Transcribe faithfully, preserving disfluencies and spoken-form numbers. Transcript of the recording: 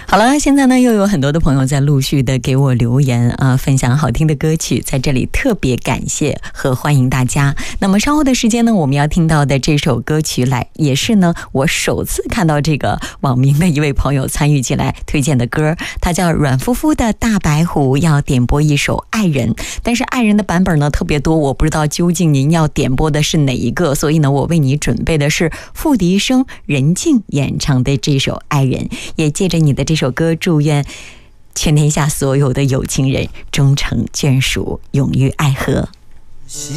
好了，现在呢又有很多的朋友在陆续的给我留言啊，分享好听的歌曲，在这里特别感谢和欢迎大家。那么稍后的时间呢，我们要听到的这首歌曲来，也是呢我首次看到这个网民的一位朋友参与进来推荐的歌，他叫阮夫妇的大白狐，要点播一首《爱人》，但是《爱人》的版本呢特别多，我不知道究竟您要点播的是哪一个，所以呢我为你准备的是付笛声、任静演唱的这首《爱人》，也借着你的这首歌，祝愿全天下所有的有情人终成眷属，永浴爱河。